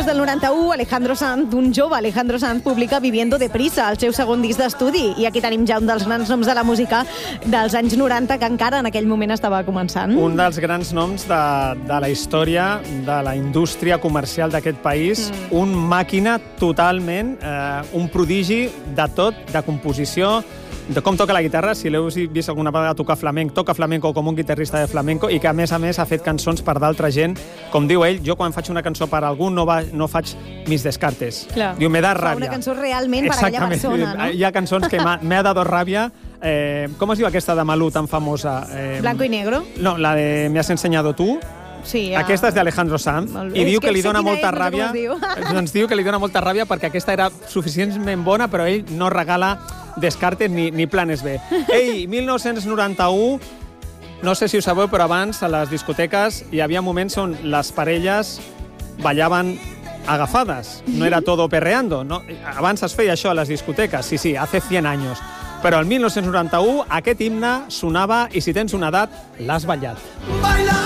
del 91, Alejandro Sanz, un jove Alejandro Sanz, publica Viviendo deprisa, el seu segon disc d'estudi. I aquí tenim ja un dels grans noms de la música dels anys 90, que encara en aquell moment estava començant. Un dels grans noms de la història de la indústria comercial d'aquest país. Un màquina totalment, un prodigi de tot, de composició, de com toca la guitarra. Si l'heu vist alguna vegada tocar flamenc, toca flamenco com un guitarrista de flamenco, i que a més ha fet cançons per d'altra gent. Com diu ell, jo quan faig una cançó per algú no faig mis descartes. Clar. Diu, me da ràbia. Fa una cançó realment per aquella persona, no? Hi ha cançons que me ha dado ràbia. Com es diu aquesta de Malú tan famosa? Blanco y negro? No, la de Me has enseñado tú. Sí, Aquesta és d'Alejandro Sanz, i diu que li dona molta ràbia. Doncs diu que li dona molta ràbia perquè aquesta era suficientment bona, però ell no regala descartes ni planes B. Ei, 1991, no sé si ho sabeu, però abans a les discoteques hi havia moments on les parelles ballaven agafades. No era todo perreando, no? Abans es feia això a les discoteques, sí, hace 100 años. Però el 1991 aquest himne sonava i si tens una edat, l'has ballat. Baila!